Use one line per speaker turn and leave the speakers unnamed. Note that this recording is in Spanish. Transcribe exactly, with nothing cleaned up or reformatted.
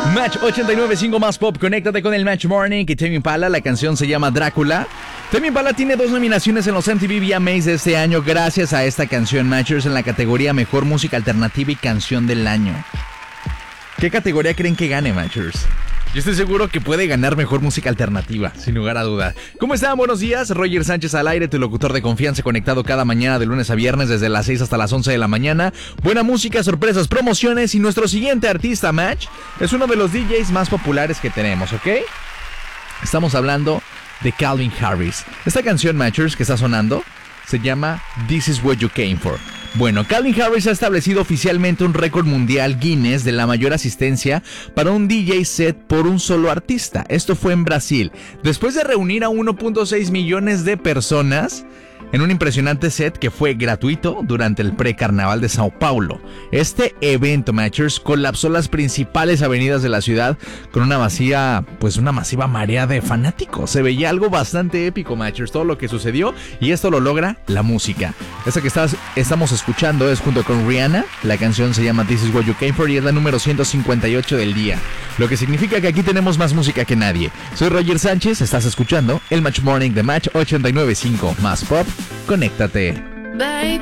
Match ochenta y nueve punto cinco más pop, conéctate con el Match Morning y Tame Impala, la canción se llama Drácula. Tame Impala tiene dos nominaciones en los M T V V M As de este año gracias a esta canción, Matchers, en la categoría Mejor Música Alternativa y Canción del Año. ¿Qué categoría creen que gane, Matchers? Yo estoy seguro que puede ganar Mejor Música Alternativa, sin lugar a duda. ¿Cómo están? Buenos días, Roger Sánchez al aire, tu locutor de confianza, conectado cada mañana de lunes a viernes desde las seis hasta las once de la mañana. Buena música, sorpresas, promociones y nuestro siguiente artista, Match, es uno de los D Js más populares que tenemos, ¿ok? Estamos hablando de Calvin Harris. Esta canción, Matchers, que está sonando, se llama This Is What You Came For. Bueno, Calvin Harris ha establecido oficialmente un récord mundial Guinness de la mayor asistencia para un D J set por un solo artista. Esto fue en Brasil, después de reunir a uno punto seis millones de personas en un impresionante set que fue gratuito durante el pre-carnaval de Sao Paulo. Este evento, Matchers, colapsó las principales avenidas de la ciudad con una masiva, pues una masiva marea de fanáticos. Se veía algo bastante épico, Matchers, todo lo que sucedió, y esto lo logra la música. Esta que estás, estamos escuchando es junto con Rihanna. La canción se llama This Is What You Came For y es la número ciento cincuenta y ocho del día, lo que significa que aquí tenemos más música que nadie. Soy Roger Sánchez, estás escuchando el Match Morning de Match ochenta y nueve punto cinco más pop. Conéctate. Bye.